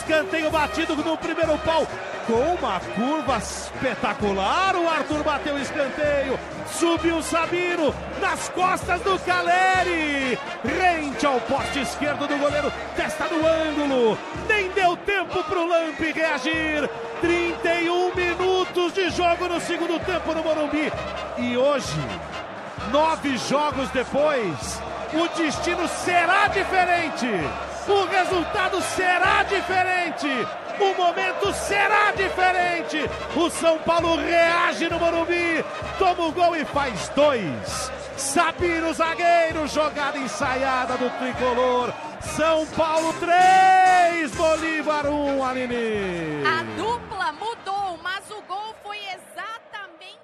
escanteio batido no primeiro pau, com uma curva espetacular. O Arthur bateu o escanteio, subiu o Sabino nas costas do Caleri, rente ao poste esquerdo do goleiro, testa no ângulo, nem deu tempo pro Lamp reagir. 31 minutos de jogo no segundo tempo no Morumbi, e hoje, 9 jogos depois, o destino será diferente, o resultado será diferente, o momento será diferente. O São Paulo reage no Morumbi, toma o gol e faz 2. Sabino, zagueiro, jogada ensaiada do tricolor. São Paulo 3, Bolívar 1, Aline. A dupla mudou, mas o gol foi exatamente...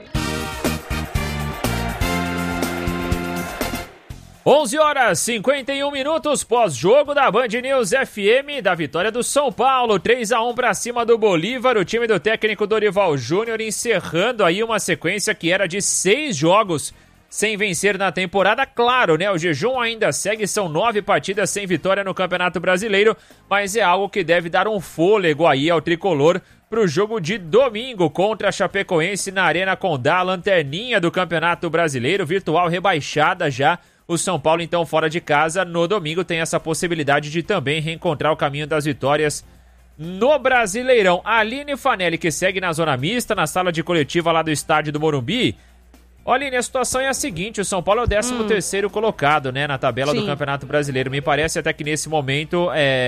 11h51, pós-jogo da Band News FM, da vitória do São Paulo, 3-1 para cima do Bolívar. O time do técnico Dorival Júnior encerrando aí uma sequência que era de 6 jogos sem vencer na temporada. Claro, né? O jejum ainda segue, são 9 partidas sem vitória no Campeonato Brasileiro, mas é algo que deve dar um fôlego aí ao tricolor para o jogo de domingo contra a Chapecoense na Arena Condá, lanterninha do Campeonato Brasileiro, virtual rebaixada já. O São Paulo, então, fora de casa, no domingo tem essa possibilidade de também reencontrar o caminho das vitórias no Brasileirão. A Aline Fanelli, que segue na zona mista, na sala de coletiva lá do estádio do Morumbi. Olha, Aline, a situação é a seguinte: o São Paulo é o 13º colocado, né, na tabela do Campeonato Brasileiro. Me parece até que nesse momento,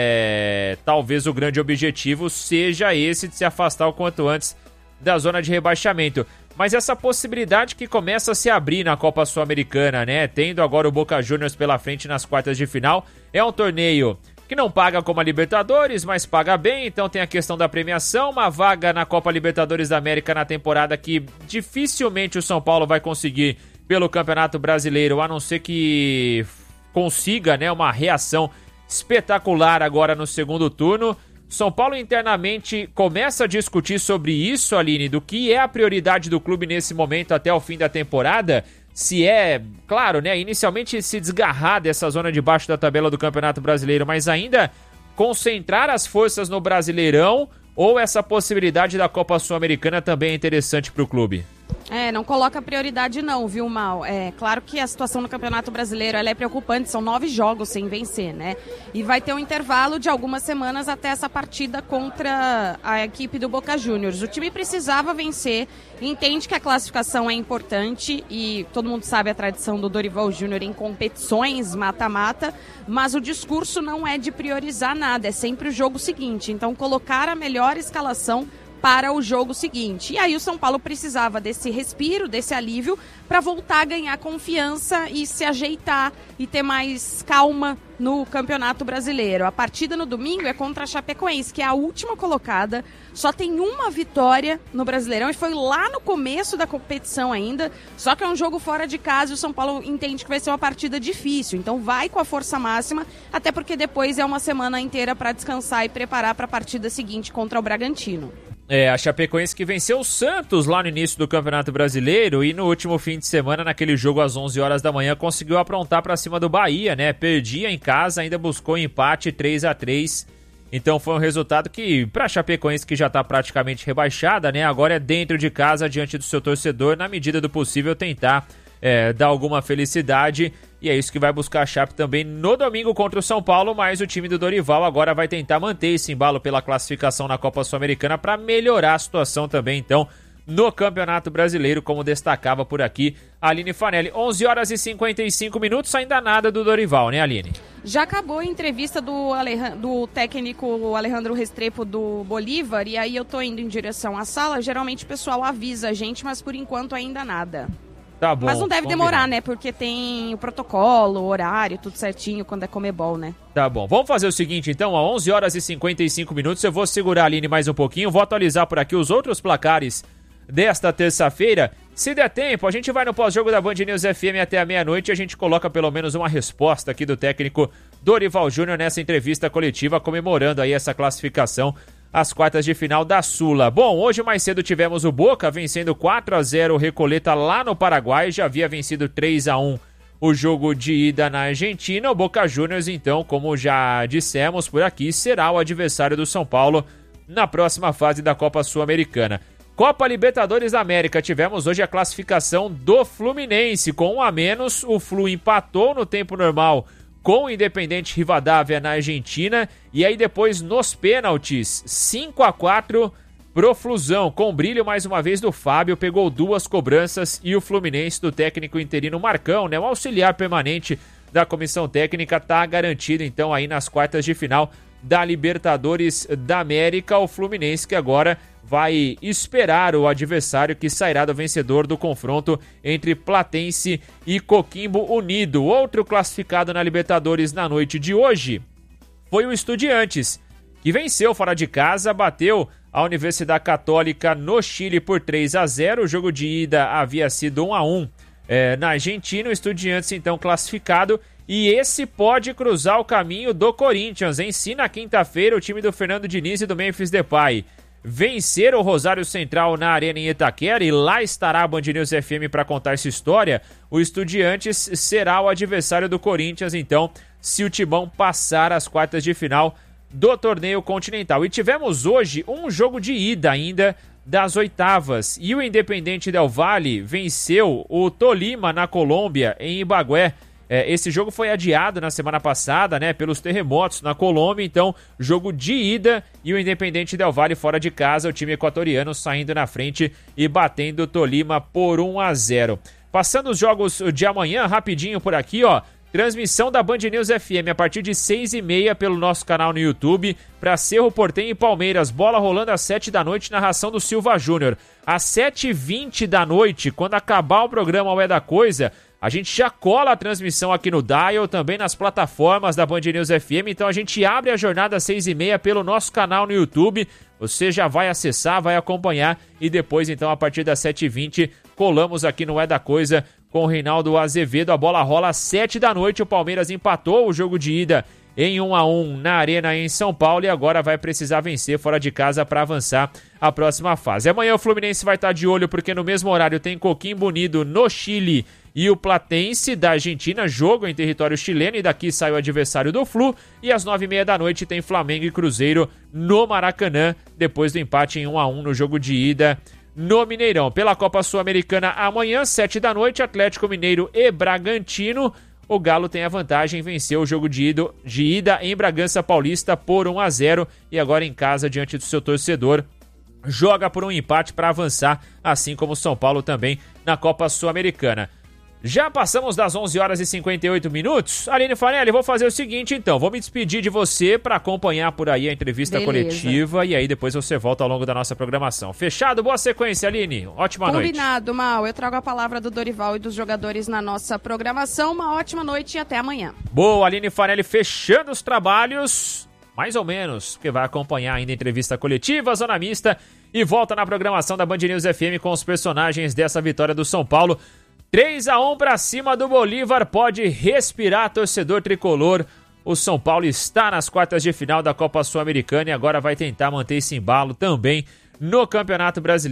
talvez o grande objetivo seja esse de se afastar o quanto antes da zona de rebaixamento. Mas essa possibilidade que começa a se abrir na Copa Sul-Americana, né? Tendo agora o Boca Juniors pela frente nas quartas de final. É um torneio que não paga como a Libertadores, mas paga bem. Então tem a questão da premiação. Uma vaga na Copa Libertadores da América na temporada que dificilmente o São Paulo vai conseguir pelo Campeonato Brasileiro, a não ser que consiga, né, uma reação espetacular agora no segundo turno. São Paulo internamente começa a discutir sobre isso, Aline, do que é a prioridade do clube nesse momento até o fim da temporada. Se é, claro, né, inicialmente se desgarrar dessa zona de baixo da tabela do Campeonato Brasileiro, mas ainda concentrar as forças no Brasileirão, ou essa possibilidade da Copa Sul-Americana também é interessante para o clube? Não coloca prioridade não, viu, Mal? Claro que a situação no Campeonato Brasileiro ela é preocupante, são 9 jogos sem vencer, né? E vai ter um intervalo de algumas semanas até essa partida contra a equipe do Boca Juniors. O time precisava vencer, entende que a classificação é importante e todo mundo sabe a tradição do Dorival Júnior em competições mata-mata, mas o discurso não é de priorizar nada, é sempre o jogo seguinte. Então colocar a melhor escalação para o jogo seguinte. E aí o São Paulo precisava desse respiro, desse alívio, para voltar a ganhar confiança e se ajeitar e ter mais calma no Campeonato Brasileiro. A partida no domingo é contra a Chapecoense, que é a última colocada, só tem uma vitória no Brasileirão e foi lá no começo da competição ainda, só que é um jogo fora de casa e o São Paulo entende que vai ser uma partida difícil, então vai com a força máxima, até porque depois é uma semana inteira para descansar e preparar para a partida seguinte contra o Bragantino. A Chapecoense que venceu o Santos lá no início do Campeonato Brasileiro e no último fim de semana, naquele jogo às 11 horas da manhã, conseguiu aprontar para cima do Bahia, né? Perdia em casa, ainda buscou empate 3-3. Então foi um resultado que, para a Chapecoense, que já está praticamente rebaixada, né? Agora é dentro de casa, diante do seu torcedor, na medida do possível, tentar dar alguma felicidade. E é isso que vai buscar a Chape também no domingo contra o São Paulo, mas o time do Dorival agora vai tentar manter esse embalo pela classificação na Copa Sul-Americana para melhorar a situação também, então, no Campeonato Brasileiro, como destacava por aqui a Aline Fanelli. 11h55, ainda nada do Dorival, né, Aline? Já acabou a entrevista do técnico Alejandro Restrepo do Bolívar, e aí eu tô indo em direção à sala. Geralmente o pessoal avisa a gente, mas por enquanto ainda nada. Tá bom, mas não deve demorar, né? Porque tem o protocolo, o horário, tudo certinho quando é Comebol, né? Tá bom. Vamos fazer o seguinte, então, a 11h55, eu vou segurar a Aline mais um pouquinho, vou atualizar por aqui os outros placares desta terça-feira. Se der tempo, a gente vai no pós-jogo da Band News FM até a meia-noite e a gente coloca pelo menos uma resposta aqui do técnico Dorival Júnior nessa entrevista coletiva, comemorando aí essa classificação às quartas de final da Sula. Bom, hoje mais cedo tivemos o Boca vencendo 4-0 o Recoleta lá no Paraguai, já havia vencido 3-1 o jogo de ida na Argentina. O Boca Juniors, então, como já dissemos por aqui, será o adversário do São Paulo na próxima fase da Copa Sul-Americana. Copa Libertadores da América, tivemos hoje a classificação do Fluminense. Com 1 a menos, o Flu empatou no tempo normal com o Independente Rivadavia na Argentina. E aí depois, nos pênaltis, 5 a 4 pro Flusão, com brilho mais uma vez do Fábio, pegou 2 cobranças e o Fluminense do técnico interino Marcão, né, o auxiliar permanente da comissão técnica, tá garantido então aí nas quartas de final da Libertadores da América. O Fluminense que agora vai esperar o adversário que sairá do vencedor do confronto entre Platense e Coquimbo Unido. Outro classificado na Libertadores na noite de hoje foi o Estudiantes, que venceu fora de casa, bateu a Universidade Católica no Chile por 3 a 0. O jogo de ida havia sido 1 a 1 na Argentina. O Estudiantes então classificado, e esse pode cruzar o caminho do Corinthians, hein? Se na quinta-feira o time do Fernando Diniz e do Memphis Depay vencer o Rosário Central na Arena em Itaquera, e lá estará a Band News FM para contar essa história, o Estudiantes será o adversário do Corinthians, então, se o Timão passar as quartas de final do torneio continental. E tivemos hoje um jogo de ida ainda das oitavas, e o Independente Del Valle venceu o Tolima na Colômbia, em Ibagué. Esse jogo foi adiado na semana passada, né, pelos terremotos na Colômbia, então jogo de ida, e o Independente Del Valle fora de casa, o time equatoriano saindo na frente e batendo o Tolima por 1 a 0. Passando os jogos de amanhã, rapidinho por aqui, ó. Transmissão da Band News FM a partir de 6h30 pelo nosso canal no YouTube para Cerro Porteño e Palmeiras. Bola rolando às 7 da noite, narração do Silva Júnior. Às 7h20 da noite, quando acabar o programa É da Coisa, a gente já cola a transmissão aqui no Dial, também nas plataformas da Band News FM. Então a gente abre a jornada às 6h30 pelo nosso canal no YouTube. Você já vai acessar, vai acompanhar, e depois, então, a partir das 7h20, colamos aqui no É da Coisa com o Reinaldo Azevedo. A bola rola às 7 da noite. O Palmeiras empatou o jogo de ida em 1 a 1 na Arena em São Paulo, e agora vai precisar vencer fora de casa para avançar a próxima fase. Amanhã o Fluminense vai estar de olho, porque no mesmo horário tem Coquimbo Unido no Chile e o Platense da Argentina, jogo em território chileno, e daqui sai o adversário do Flu. E às 9h30 da noite tem Flamengo e Cruzeiro no Maracanã, depois do empate em 1 a 1 no jogo de ida no Mineirão. Pela Copa Sul-Americana, amanhã, 7 da noite, Atlético Mineiro e Bragantino. O Galo tem a vantagem, venceu o jogo de ida em Bragança Paulista por 1 a 0, e agora em casa, diante do seu torcedor, joga por um empate para avançar, assim como o São Paulo também na Copa Sul-Americana. Já passamos das 11h58. Aline Fanelli, vou fazer o seguinte então, vou me despedir de você para acompanhar por aí a entrevista coletiva, e aí depois você volta ao longo da nossa programação. Fechado? Boa sequência, Aline. Ótima noite. Combinado, Mal. Eu trago a palavra do Dorival e dos jogadores na nossa programação. Uma ótima noite e até amanhã. Boa, Aline Fanelli fechando os trabalhos, mais ou menos, porque vai acompanhar ainda a entrevista coletiva, Zona Mista, e volta na programação da Band News FM com os personagens dessa vitória do São Paulo. 3 a 1 para cima do Bolívar, pode respirar, torcedor tricolor. O São Paulo está nas quartas de final da Copa Sul-Americana e agora vai tentar manter esse embalo também no Campeonato Brasileiro.